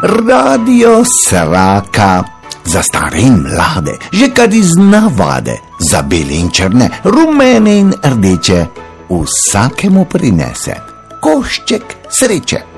Radio Sraka. Za stare in mlade, že kad iz navade, za bele in črne, rumene in rdeče, vsakemu prinese košček sreče.